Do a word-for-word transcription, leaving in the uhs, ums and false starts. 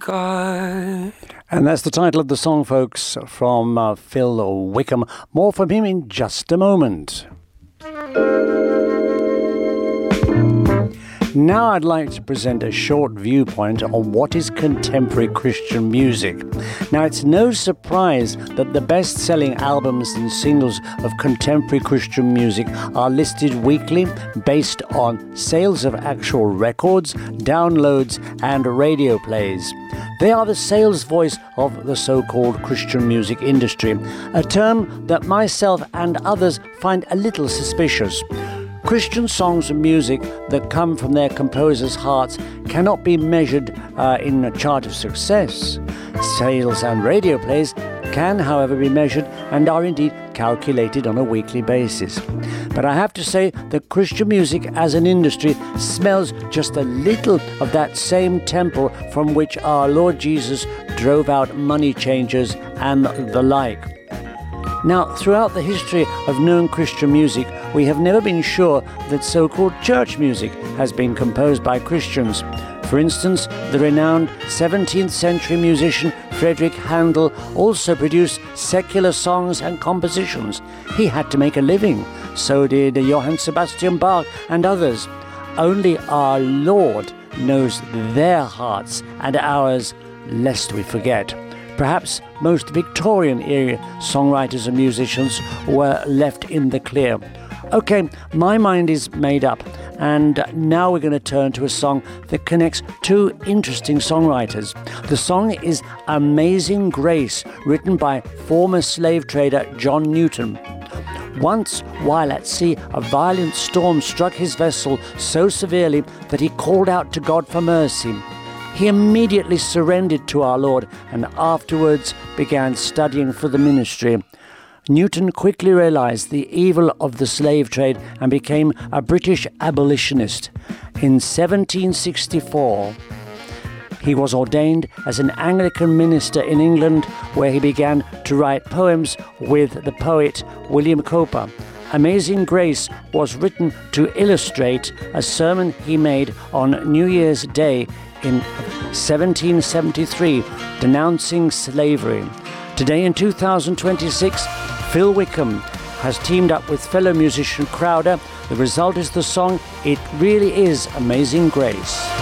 God. And that's the title of the song, folks, from uh, Phil Wickham. More from him in just a moment. Now I'd like to present a short viewpoint on what is contemporary Christian music. Now, it's no surprise that the best-selling albums and singles of contemporary Christian music are listed weekly based on sales of actual records, downloads, and radio plays. They are the sales voice of the so-called Christian music industry, a term that myself and others find a little suspicious. Christian songs and music that come from their composers' hearts cannot be measured uh, in a chart of success. Sales and radio plays can, however, be measured and are indeed calculated on a weekly basis. But I have to say that Christian music as an industry smells just a little of that same temple from which our Lord Jesus drove out money changers and the like. Now, throughout the history of known Christian music, we have never been sure that so-called church music has been composed by Christians. For instance, the renowned seventeenth century musician Friedrich Handel also produced secular songs and compositions. He had to make a living. So did Johann Sebastian Bach and others. Only our Lord knows their hearts and ours, lest we forget. Perhaps most Victorian-era songwriters and musicians were left in the clear. Okay, my mind is made up, and now we're going to turn to a song that connects two interesting songwriters. The song is Amazing Grace, written by former slave trader John Newton. Once, while at sea, a violent storm struck his vessel so severely that he called out to God for mercy. He immediately surrendered to our Lord and afterwards began studying for the ministry. Newton quickly realized the evil of the slave trade and became a British abolitionist. In seventeen sixty-four, he was ordained as an Anglican minister in England, where he began to write poems with the poet William Cowper. Amazing Grace was written to illustrate a sermon he made on New Year's Day in seventeen seventy-three, denouncing slavery. Today in two thousand twenty-six, Phil Wickham has teamed up with fellow musician Crowder. The result is the song It Really Is Amazing Grace.